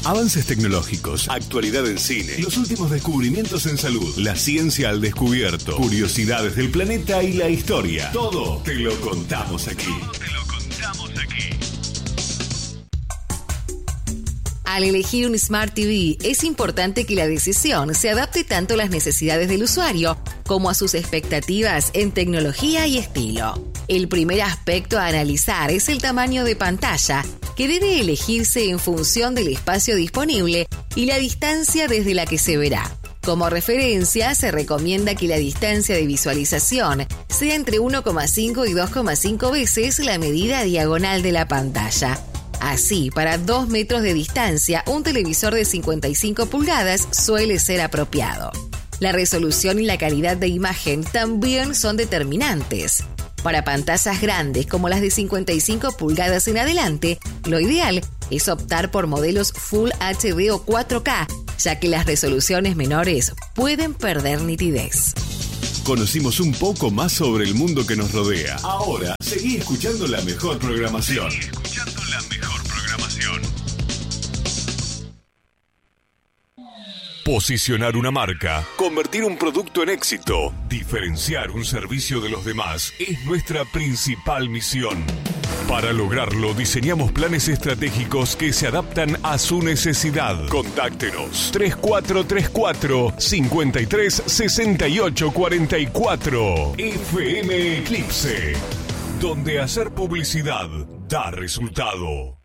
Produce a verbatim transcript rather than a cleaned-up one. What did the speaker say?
Avances tecnológicos, actualidad en cine, los últimos descubrimientos en salud, la ciencia al descubierto, curiosidades del planeta y la historia. Todo te lo contamos aquí. Todo te lo contamos aquí. Al elegir un Smart T V, es importante que la decisión se adapte tanto a las necesidades del usuario como a sus expectativas en tecnología y estilo. El primer aspecto a analizar es el tamaño de pantalla, que debe elegirse en función del espacio disponible y la distancia desde la que se verá. Como referencia, se recomienda que la distancia de visualización sea entre uno coma cinco y dos coma cinco veces la medida diagonal de la pantalla. Así, para dos metros de distancia, un televisor de cincuenta y cinco pulgadas suele ser apropiado. La resolución y la calidad de imagen también son determinantes. Para pantallas grandes como las de cincuenta y cinco pulgadas en adelante, lo ideal es optar por modelos Full H D o cuatro K, ya que las resoluciones menores pueden perder nitidez. Conocimos un poco más sobre el mundo que nos rodea. Ahora, seguí escuchando la mejor programación. Seguí escuchando la mejor programación. Posicionar una marca, convertir un producto en éxito, diferenciar un servicio de los demás es nuestra principal misión. Para lograrlo, diseñamos planes estratégicos que se adaptan a su necesidad. Contáctenos tres cuatro tres cuatro, cinco tres seis ocho cuatro cuatro. F M Eclipse, donde hacer publicidad da resultado.